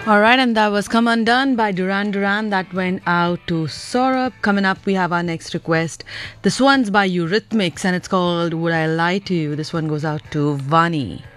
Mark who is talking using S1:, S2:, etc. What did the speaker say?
S1: All right, and that was Come Undone by Duran Duran. That went out to Saurabh. Coming up, we have our next request. This one's by Eurythmics and it's called Would I Lie to You? This one goes out to Vani.